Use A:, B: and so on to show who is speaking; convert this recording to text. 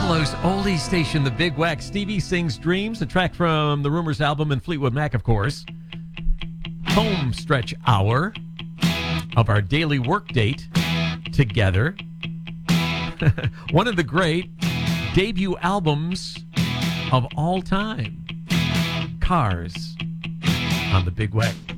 A: Buffalo's oldie station, the Big Wack. Stevie Sings Dreams, a track from the Rumors album and Fleetwood Mac, of course. Home stretch hour of our daily work date together. One of the great debut albums of all time. Cars on the Big Wack.